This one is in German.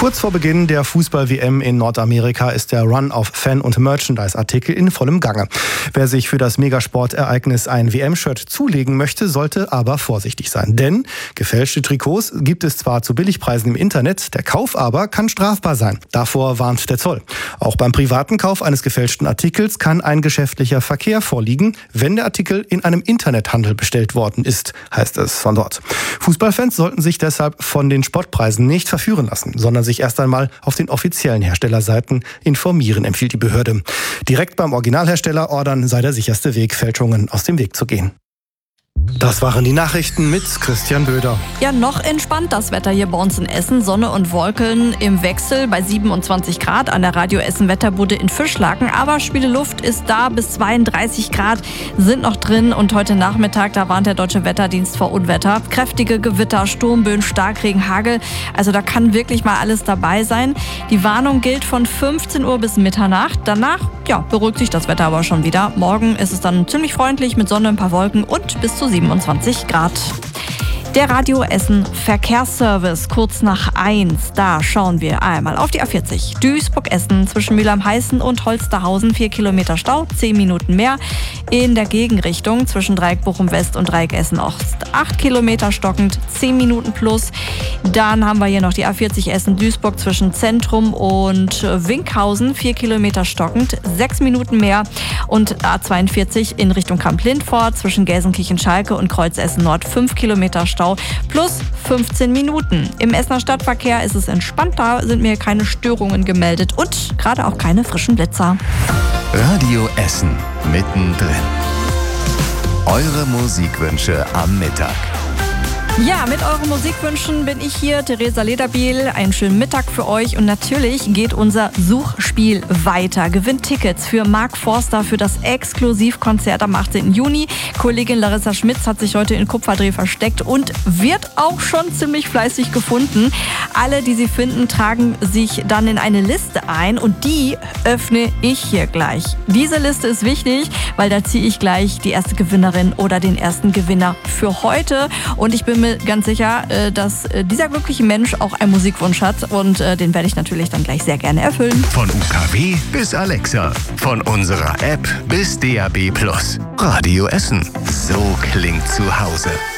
Kurz vor Beginn der Fußball-WM in Nordamerika ist der Run auf Fan- und Merchandise-Artikel in vollem Gange. Wer sich für das Megasportereignis ein WM-Shirt zulegen möchte, sollte aber vorsichtig sein. Denn gefälschte Trikots gibt es zwar zu Billigpreisen im Internet, der Kauf aber kann strafbar sein. Davor warnt der Zoll. Auch beim privaten Kauf eines gefälschten Artikels kann ein geschäftlicher Verkehr vorliegen, wenn der Artikel in einem Internethandel bestellt worden ist, heißt es von dort. Fußballfans sollten sich deshalb von den Spottpreisen nicht verführen lassen, sondern sich erst einmal auf den offiziellen Herstellerseiten informieren, empfiehlt die Behörde. Direkt beim Originalhersteller ordern sei der sicherste Weg, Fälschungen aus dem Weg zu gehen. Das waren die Nachrichten mit Christian Böder. Ja, noch entspannt das Wetter hier bei uns in Essen. Sonne und Wolken im Wechsel bei 27 Grad an der Radio Essen Wetterbude in Fischlaken. Aber schwüle Luft ist da, bis 32 Grad sind noch drin. Und heute Nachmittag, da warnt der Deutsche Wetterdienst vor Unwetter. Kräftige Gewitter, Sturmböen, Starkregen, Hagel. Also da kann wirklich mal alles dabei sein. Die Warnung gilt von 15 Uhr bis Mitternacht. Danach, ja, beruhigt sich das Wetter aber schon wieder. Morgen ist es dann ziemlich freundlich mit Sonne, ein paar Wolken und bis zu 27 Grad. Der Radio Essen Verkehrsservice, kurz nach 1. Da schauen wir einmal auf die A40. Duisburg-Essen zwischen Mülheim-Heißen und Holsterhausen 4 Kilometer Stau, 10 Minuten mehr. In der Gegenrichtung zwischen Dreieck Bochum-West und Dreieck Essen-Ost 8 Kilometer stockend, 10 Minuten plus. Dann haben wir hier noch die A40 Essen-Duisburg zwischen Zentrum und Winkhausen 4 Kilometer stockend, 6 Minuten mehr. Und A42 in Richtung Kamp-Lindfort zwischen Gelsenkirchen-Schalke und Kreuz Essen-Nord 5 Kilometer Stau plus 15 Minuten. Im Essener Stadtverkehr ist es entspannt, da sind mir keine Störungen gemeldet und gerade auch keine frischen Blitzer. Radio Essen mittendrin. Eure Musikwünsche am Mittag. Ja, mit euren Musikwünschen bin ich hier, Theresa Lederbiel. Einen schönen Mittag für euch und natürlich geht unser Suchspiel weiter. Gewinnt Tickets für Mark Forster für das Exklusivkonzert am 18. Juni. Kollegin Larissa Schmitz hat sich heute in Kupferdreh versteckt und wird auch schon ziemlich fleißig gefunden. Alle, die sie finden, tragen sich dann in eine Liste ein und die öffne ich hier gleich. Diese Liste ist wichtig, weil da ziehe ich gleich die erste Gewinnerin oder den ersten Gewinner für heute und ich bin mir ganz sicher, dass dieser glückliche Mensch auch einen Musikwunsch hat und den werde ich natürlich dann gleich sehr gerne erfüllen. Von UKW bis Alexa, von unserer App bis DAB+. Radio Essen. So klingt zu Hause.